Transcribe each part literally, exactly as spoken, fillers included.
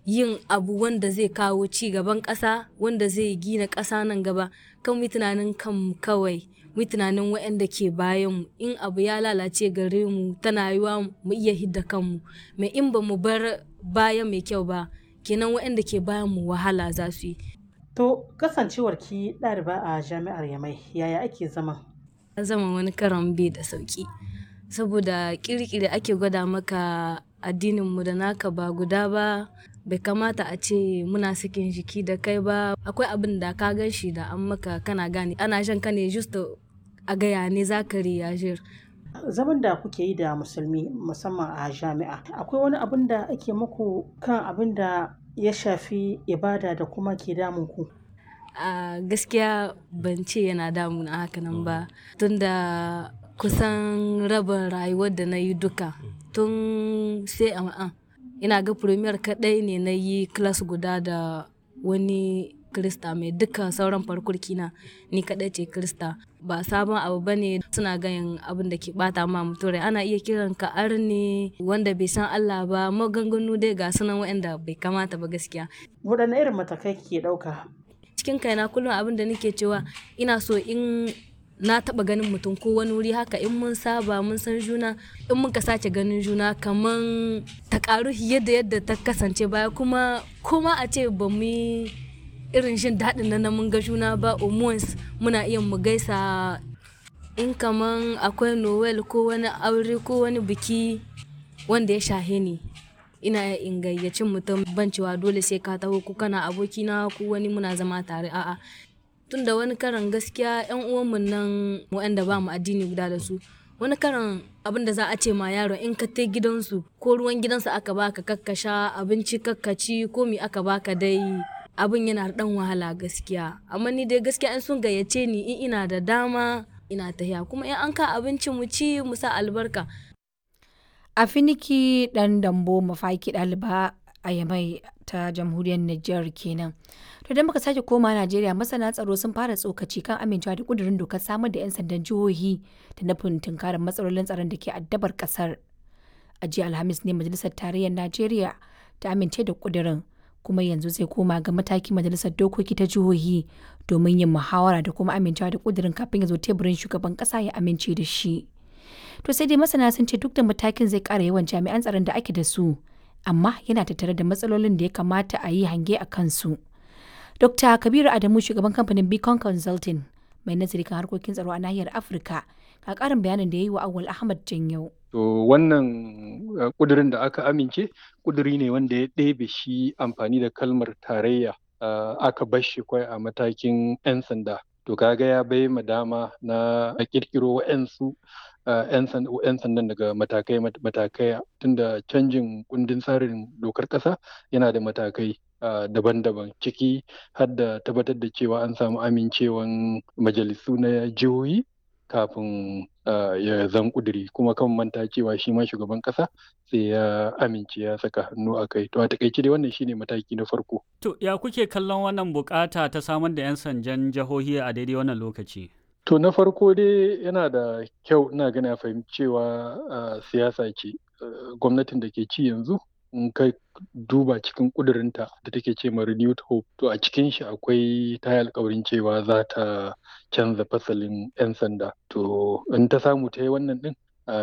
yin abu wanda zai kawo ci gaban ƙasa, wanda zai gina ƙasa nan gaba. Kan mu tunanin kanmu kawai, mu tunanin waɗanda ke bayan mu. In abu ya lalace gare mu tana yiwa mu iya hidda kanmu, mai in ba mu bar baya mai kyau ba kenan waɗanda ke bayan mu wahala za su yi. To kasancewar ki ɗaliba a jami'ar Yamai, yaya ake zama? Zama wani karan bai da sauki saboda kirkiri ake gwada maka addinin mu da naka ba guda ba. Bai kamata a ce muna sakin jiki da kai ba. Akwai abin da ka gan shi da an maka kana gane ana jan ka ne just a gaya ne za ka reagir. Zaman da kuke yi da musulmi musamman a jami'a, akwai wani abin da ake muku kan abin da ya shafi ibada da kuma ke damun ku? A gaskiya ban ce yana damuna hakanan ba, tunda kusan rabin rayuwar da na yi duka tun sai a ina ga premier kaɗai ne na yi class guda da wani krista mai dukkan sauran farkurki na ni kaɗai ce krista. Ba sabon abu ba ne, suna ganin abin da ke bata ma mutum rai. Ana iya kiran ka arne wanda bai san Allah ba, maganganu dai ga sunan waɗanda bai kamata ba gaskiya. Waɗanne irin matakai ke ɗauka? Cikin kaina kullum abin da nake cewa ina so in na taba ganin mutum ko wani wuri haka in mun saba mun san juna, in muka sace ganin juna kaman ta karu yadda yadda ta kasance baya, kuma kuma a ce ba mu irin jin daɗin nan mun ga juna ba omons muna iya mu gaisa. In kaman akwai Noel ko wani aure ko wani biki wanda ya shahe ni, ina in gayyacin mutum ban cewa dole sai ka taho ko kana abokina ko wani muna zama tare, a'a. Tunda wani karan gaskiya yan uwanmu nan waɗanda ba mu addini guda da su, wani karan abin da za a ce ma yaro in ka tai gidansu ko ruwan gidansu aka baka kakkasha, abinci kakkaci ko mi aka baka dai abin yana dan wahala gaskiya. Amma ni dai gaskiya in sun gayyace ni in ina da dama ina tahiya, kuma in an ka abinci mu ci mu sa albarka. Afiniki dan Dambo Mafaki ɗaliba a Yamai ta jamhuriyar Nijar kenan. To idan muka sake koma Najeriya, masana tsaro sun fara tsokaci kan amincewa da kudurin dokar samar da 'yan sandan jihohi da nufin tunkarar matsalolin tsaron da ke addabar kasar. A jiya Alhamis ne Majalisar Tarayyar Najeriya ta amince da kudirin, kuma yanzu zai koma ga matakin Majalisar Dokoki ta jihohi domin yin muhawara da kuma amincewa da kudirin kafin ya zo teburin shugaban kasa ya amince da shi. To sai dai masana sun ce duk da matakin zai ƙara yawan jami'an tsaron da ake da su, amma yana tattare da matsalolin da ya kamata a yi hange a kansu. Dokta Kabiru Adamu, shugaban kamfanin Beacon Consulting mai nazari kan harkokin tsaro a nahiyar Afirka, ga ƙarin bayanin da ya yi wa Awal Ahmad Janyau. To wannan ƙudurin da aka amince ƙuduri ne wanda ya ɗebe shi amfani da kalmar tarayya, aka bar shi kwai a matakin 'yan sanda. To kaga ya bai ma dama na ƙirƙiro wa'yansu 'yan sandan daga matakai matakai tunda canjin kundin tsarin dokar ƙasa yana da matakai daban-daban, ciki har da tabbatar da cewa an samu amincewan majalisu na jihohi kafin ya zan kuduri, kuma kan manta cewa shi ma shugaban ƙasa sai ya amince ya saka hannu a kai. To a takaice dai wannan shine mataki na farko. To ya kuke kallon wannan bukata ta samar da 'yan sandan jihohi a daidai wannan lokaci? To na farko dai yana da kyau, ina gani a fahimci cewa siyasa ce. Gwamnatin da ke ci yanzu in kai duba cikin ƙudurinta da take ce ma renewed hope, to a cikin shi akwai ta alƙawarin cewa za ta canza fasalin 'yan sanda. To in ta samu ta yi wannan din,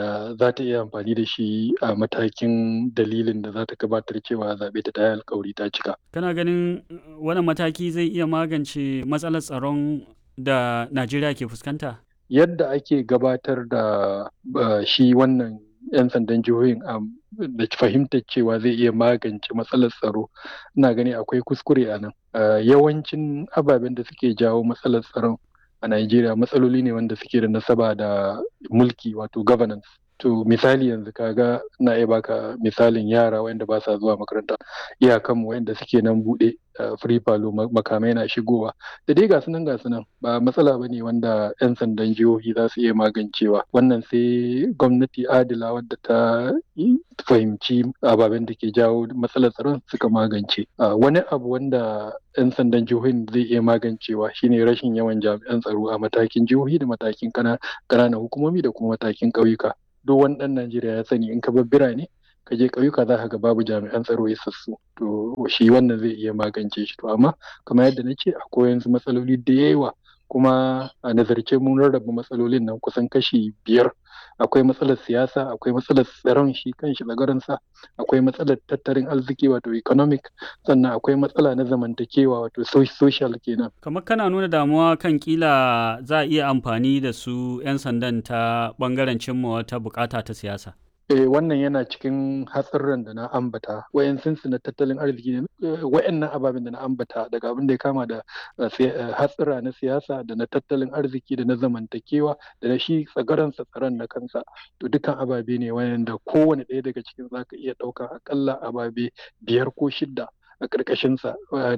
za ta iya amfani da shi a matakin dalilin da za ta gabatar cewa zaɓe ta ta yi alƙawari ta cika. Kana ganin wannan mataki zai iya magance matsalar tsaron da Najeriya ke fuskanta? Yadda ake gabatar da shi wannan 'yan sandan jihohin da fahimtar cewa zai iya magance matsalar tsaro, ina gani akwai kuskure a nan. Yawancin ababen da suke jawo matsalar tsaron a Najeriya matsaloli ne wanda suke da nasaba da mulki, wato governance. To misali yanzu kaga na iya baka misalin yara wanda ba sa zuwa makaranta, iyakanmu wanda suke nan buɗe free palo, makamai na shigowa da dai gasu nan gasu nan, ba matsala ba ne wanda 'yan sandan jihohi za su iya magancewa. Wannan sai gwamnati adila wadda ta fahimci ababen da ke jawo matsalar tsaron suka magance. Wani abu wanda 'yan sandan jihohin zai iya magancewa shine rashin yawan jami'an tsaro a matakin jihohi da matakin ƙananan hukumomi da kuma matakin ƙauyuka. Duk wani ɗan Najeriya ya sani in ka bar birane ka je ƙauyuka za ka ga babu jami'an tsaro isassu, to shi wannan zai iya magance shi. To amma kamar yadda na ce akwai yanzu matsaloli da yawa, kuma a nazarce mun rarraba matsalolin nan kusan kashi biyar. Akwai matsalar siyasa, akwai matsalar tsaron shi kanshi tsagaransa, akwai matsalar tattalin arziki wato economic, sannan akwai matsala na zamantakewa wato social kenan. Kamar kana nuna damuwa kan kila za a iya amfani da su 'yan sandan ta bangaren cimma wata bukata ta siyasa. Eh, wannan yana cikin hatsarran da na ambata, wayansu na tattalin arziki, wayannan ababen da na ambata daga abin da ya kama da hatsara na siyasa da na tattalin arziki da na zamantakewa da na shi tsagaransa tsaron na kansa, to dukkan ababe ne wayanda kowane ɗaya daga cikin zaka iya ɗaukan akalla ababe biyar ko shidda a ƙarƙashinsa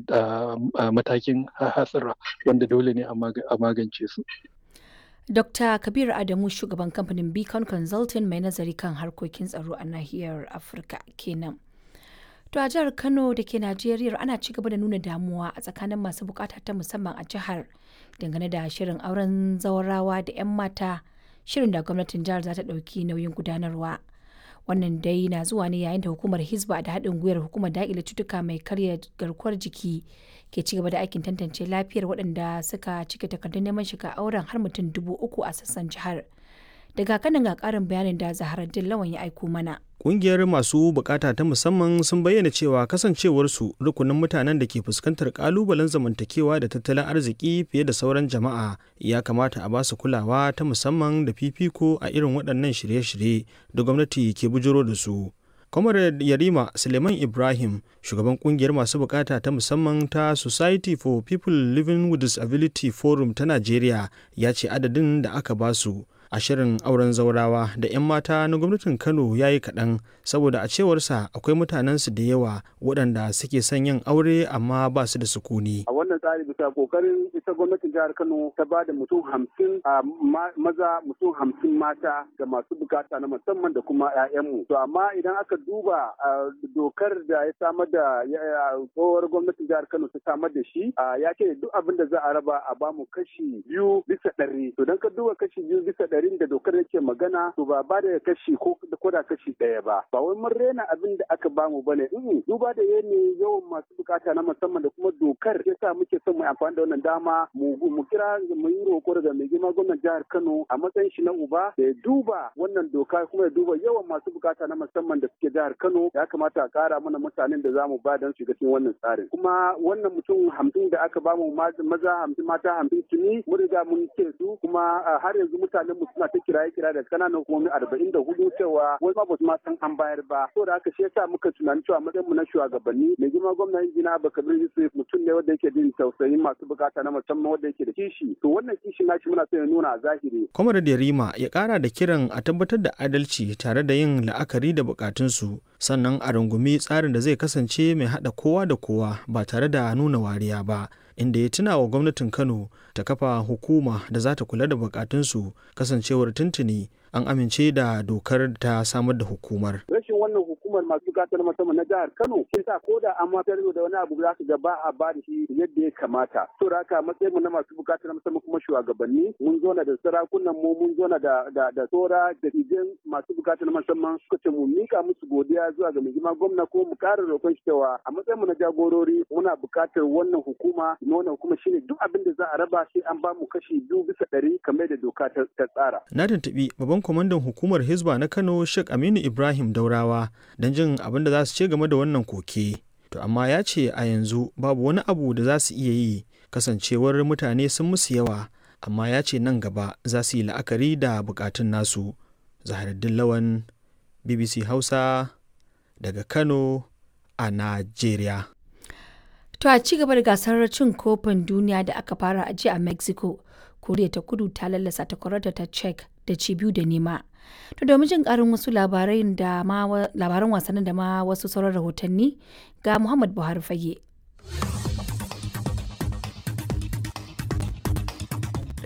a matakin hatsara wanda dole ne a magance su. Dokta Kabiru Adamu, shugaban kamfanin Beacon Consulting mai nazari kan harkokin tsaro a nahiyar Afirka kenan. To a jihar Kano da ke Najeriya ana ci gaba da nuna damuwa a tsakanin masu bukata ta musamman a jihar dangane da shirin auren zawarawa da 'yan mata, shirin da gwamnatin jihar za ta ɗauki nauyin gudanarwa. Wannan dai na zuwa ne yayin da hukumar Hizba da haɗin gwiwar hukumar daƙile cutuka mai karya garkuwar jiki ke ci gaba da aikin tantance lafiyar waɗanda suka cike takardun neman shiga auren har mutum dubu uku a sassan jihar. Daga kanan ga ƙarin bayanin da Zaharaddin Lawan ya aiko mana. Ƙungiyar masu bukata ta musamman sun bayyana cewa kasancewarsu rukunin mutanen da ke fuskantar ƙalubalen zamantakewa da tattalin arziki fiye da sauran jama'a, ya kamata a ba su kulawa ta musamman da fifiko a irin waɗannan shirye-shirye da gwamnati ke bujuro da su. Comrade Yarima Suleiman Ibrahim, shugaban kungiyar masu bukata ta musamman ta Society for People Living with Disability Forum ta Najeriya, ya ce adadin da aka ba su a shirin auren zaurawa da 'yan mata na gwamnatin Kano ya yi kaɗan, saboda a cewarsa akwai mutanensu da yawa waɗanda suke son yin aure amma ba su da sukuni. A wannan tsari bisa kokarin ita gwamnatin jihar Kano ta ba da mutum hamsin a maza, mutum hamsin mata ga masu bukata na musamman da kuma 'ya'yanmu. To amma idan aka duba dokar da ya samar da tsohuwar gwamnatin jihar Kano ta samar da shi, ya ce duk abin da za a raba a bamu kashi biyu bisa ɗari. To don ka duba kashi biyu bisa ɗari da dokar yake magana, to ba ba da kashi ko da kashi ɗaya ba. Ba wai mun rena abin da aka bamu bane. Duba da yanayin yawan masu bukata na musamman da kuma dokar ya sa muke son mu amfani da wannan dama mu kira mu yi roƙo daga mai girma gwamnan jihar Kano a matsayin shi na uba da ya duba wannan doka kuma ya duba yawan masu bukata na musamman da suke jihar Kano. Ya kamata a ƙara mana mutanen da za mu ba don shiga cikin wannan tsarin. Kuma wannan mutum hamsin da aka bamu maza hamsin mata hamsin tuni mun riga mun ce su, kuma har yanzu mutanen mu suna ta kiraye kira da kananan hukumomi arba'in da hudu cewa wai ma ba su ma san an bayar ba. So da haka shi yasa muka tunani cewa matsayin mu na shugabanni mai girma gwamnan injina Abba Kabir Yusuf mutum ne wanda yake jin tausayin masu bukata na musamman wanda yake da kishi. To wannan kishi nashi muna son ya nuna a zahiri. Comrade Yarima ya kara da kiran a tabbatar da adalci tare da yin la'akari da bukatunsu, sannan a rungumi tsarin da zai kasance mai haɗa kowa da kowa ba tare da nuna wariya ba, inda ya tuna wa gwamnatin Kano ta kafa hukuma da za ta kula da bukatunsu, kasancewar tuntuni an amince da dokar ta samar da hukumar. Rashin wannan hukumar masu bukatar musamman na jihar Kano shi sa ko da an matar da wani abu za su ga ba a ba da shi yadda ya kamata. To da haka matsayin mu na masu bukatar musamman kuma shugabanni mun zo na da sarakunan mu mun zo na da da da tsora da idan masu bukatar musamman suka ce mu mika musu godiya zuwa ga mai girma gwamna ko mu ƙara roƙon shi cewa a matsayin mu na jagorori muna bukatar wannan hukuma, wannan hukuma shine duk abin da za a raba sai an ba mu kashi biyu bisa ɗari kamar da doka ta tsara. Na tuntuɓi babban kwamandan hukumar Hizba na Kano Sheikh Aminu Ibrahim Daurawa don jin abin da za su ce game da wannan koke. To amma ya ce a yanzu babu wani abu da za su iya yi kasancewar mutane sun musu yawa, amma ya ce nan gaba za su yi la'akari da bukatun nasu. Zaharaddin Lawan, B B C Hausa daga Kano a Najeriya. To a ci gaba da gasar cin kofin duniya da aka fara a jiya a Mexico, Koriya ta Kudu ta lallasa takwararta ta Czech da ci biyu da nema. To domin jin karin wasu labaran da ma labaran wasannin da ma wasu sauran rahotanni ga Muhammad Buhari Fage. Ɗaya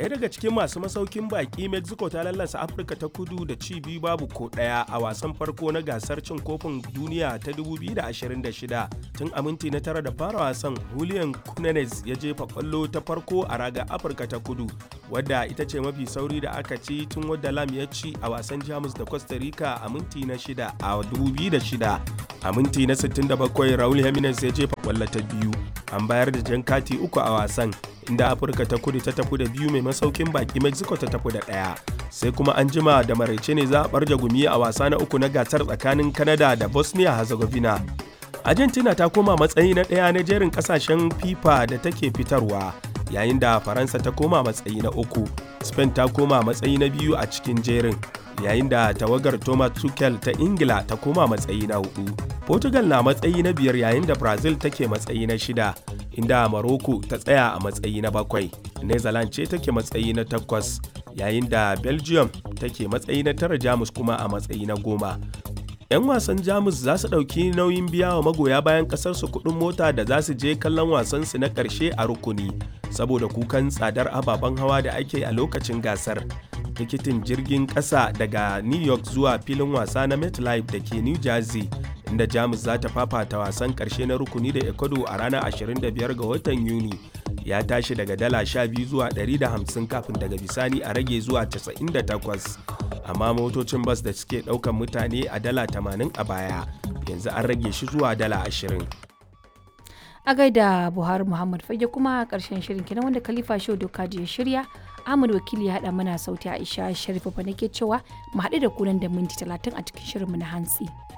Ɗaya daga cikin masu masaukin baki Mexico ta lallasa Afirka ta Kudu da ci biyu babu ko ɗaya a wasan farko na gasar cin kofin duniya ta dubu biyu da ashirin da shida. Tun a minti na tara da fara wasan, Julian Cunanes ya jefa kwallo ta farko a raga Afirka ta Kudu, wadda ita ce mafi sauri da aka ci tun wadda Lam ya ci a wasan Jamus da Costa Rica a minti na shida a dubu biyu da shida. A minti na sittin da bakwai Raul Jimenez ya jefa kwallo ta biyu. An bayar da jan kati uku a wasan, inda Afirka ta Kudu ta tafi da biyu mai masaukin baki Mexico ta tafi da ɗaya. Sai kuma an jima da maraice ne za a barja gumi a wasa na uku na gasar tsakanin Canada da Bosnia Herzegovina. Argentina ta koma matsayi na ɗaya na jerin ƙasashen FIFA da take fitarwa, yayin da Faransa ta koma matsayi na uku. Spain ta koma matsayi na biyu a cikin jerin, yayin da tawagar Thomas Tuchel ta Ingila ta koma matsayi na hudu. Portugal na matsayi na biyar, yayin da Brazil take matsayi na shida, inda Morocco ta tsaya a matsayi na bakwai. Netherlands ce take matsayi na takwas, yayin da Belgium take matsayi na tara, Jamus kuma a matsayi na goma. 'Yan wasan Jamus za su ɗauki nauyin biya wa magoya bayan ƙasarsu kuɗin mota da za su je kallon wasansu na ƙarshe a rukuni, saboda kukan tsadar ababen hawa da ake a lokacin gasar. Tikitin jirgin ƙasa daga New York zuwa filin wasa na MetLife da ke New Jersey, inda Jamus za ta fafata wasan ƙarshe na rukuni da Ecuador a ranar ashirin da biyar ga watan Yuni, ya tashi daga dala sha biyu zuwa ɗari da hamsin kafin daga bisani a rage zuwa casa'in da takwas. Amma motocin bas da suke ɗaukan mutane a dala tamanin a baya, yanzu an rage shi zuwa dala ashirin. A gaida Buhari Muhammad Fage kuma ƙarshen shirin kenan wanda Khalifa Shehu Dokaji ya shirya. Ahmad Wakili ya haɗa mana sauti, Aisha Sharifa nake cewa mu haɗu da ku nan da minti talatin a cikin shirinmu na hantsi.